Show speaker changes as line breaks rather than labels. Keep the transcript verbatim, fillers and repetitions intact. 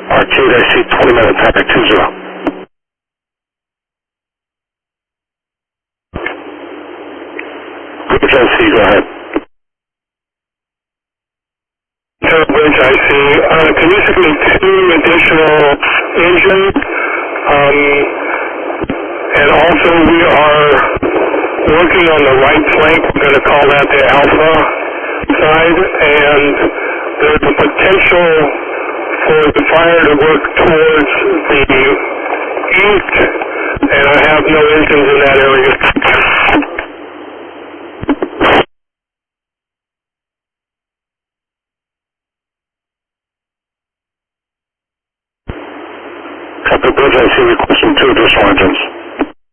R Q I C twenty minutes, traffic two zero. Bridge I C, go ahead.
Bridge I C, uh, can you send me two additional engines? Um, and also we are working on the right flank. We're going to call that the Alpha side, and there's a potential for the fire to work towards the east, and I have no engines in that area.